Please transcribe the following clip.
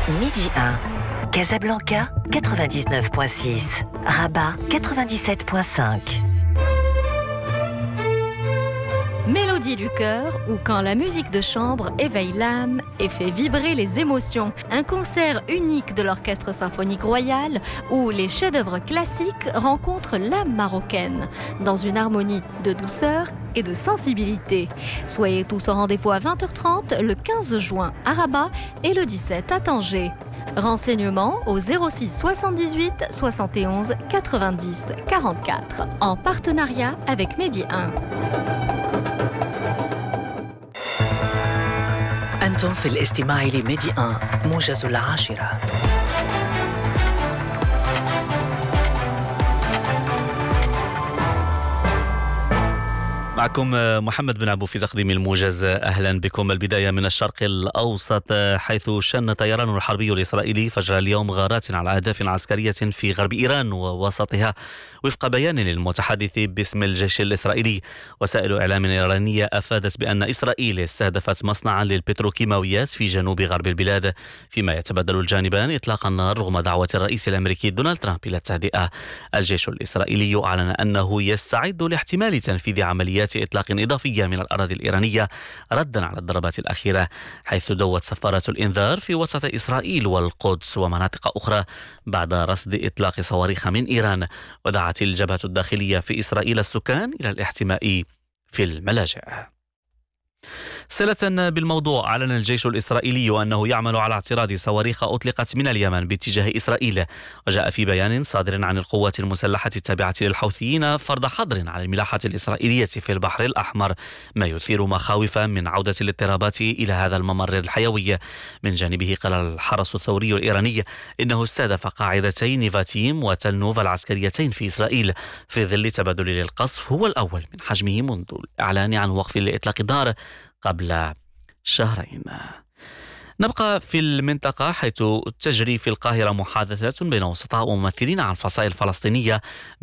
Midi 1, Casablanca 99.6, Rabat 97.5. Mélodie du cœur ou quand la musique de chambre éveille l'âme et fait vibrer les émotions. Un concert unique de l'Orchestre Symphonique Royal où les chefs-d'œuvre classiques rencontrent l'âme marocaine dans une harmonie de douceur et de sensibilité. Soyez tous au rendez-vous à 20h30 le 15 juin à Rabat et le 17 à Tanger. Renseignements au 06 78 71 90 44 en partenariat avec Medi 1. أنتم في الاستماع لميدي 1 موجز 10. معكم محمد بن عبو في تقديم الموجز. أهلا بكم. البداية من الشرق الأوسط، حيث شن الطيران الحربي الإسرائيلي فجر اليوم غارات على أهداف عسكرية في غرب إيران ووسطها وفق بيان للمتحدث باسم الجيش الإسرائيلي. وسائل إعلام إيرانية أفادت بأن إسرائيل استهدفت مصنعا للبتروكيماويات في جنوب غرب البلاد، فيما يتبادل الجانبان إطلاق النار رغم دعوة الرئيس الأمريكي دونالد ترامب إلى التهدئة. الجيش الإسرائيلي أعلن أنه يستعد لاحتمال تنفيذ عمليات إطلاق إضافية من الأراضي الإيرانية ردا على الضربات الأخيرة، حيث دوت سفارة الإنذار في وسط إسرائيل والقدس ومناطق أخرى بعد رصد إطلاق صواريخ من إيران. ودعت الجبهة الداخلية في إسرائيل السكان إلى الاحتماء في الملاجئ. صلة بالموضوع، أعلن الجيش الإسرائيلي أنه يعمل على اعتراض صواريخ أطلقت من اليمن باتجاه إسرائيل. وجاء في بيان صادر عن القوات المسلحة التابعة للحوثيين فرض حظر على الملاحة الإسرائيلية في البحر الأحمر، ما يثير مخاوفا من عودة الاضطرابات إلى هذا الممر الحيوي. من جانبه قال الحرس الثوري الإيراني إنه استهدف قاعدتين نيفاتيم وتلنوف العسكريتين في إسرائيل في ظل تبادل للقصف هو الأول من حجمه منذ الإعلان عن وقف لإطلاق النار قبل شهرين. نبقى في المنطقة، حيث تجري في القاهرة محادثات بين وسطاء وممثلين عن الفصائل الفلسطينية